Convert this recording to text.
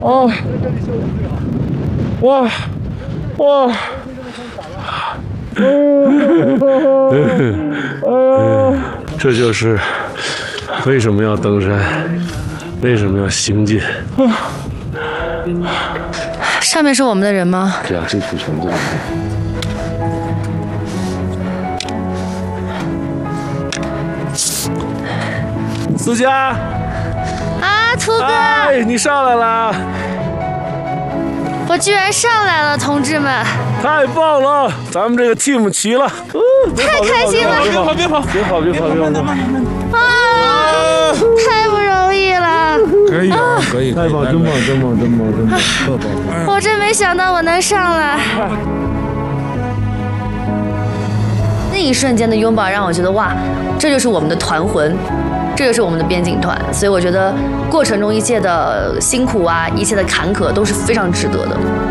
哦，哇哇！这就是为什么要登山，为什么要行进。 上面是我们的人吗？ 对啊，这组成这样。思佳， 啊，图哥， 哎，你上来了， 我居然上来了，同志们， 太棒了！咱们这个 team 齐了， 太开心了！ 别跑，别跑，别跑，别跑，别跑！ 啊，太不容易了！ 可以啊，可以， 太棒，真棒，真棒，真棒，真棒，特棒！ 我真没想到我能上来。那一瞬间的拥抱让我觉得哇，这就是我们的团魂，这就是我们的边境团。所以我觉得过程中一切的辛苦啊，一切的坎坷都是非常值得的。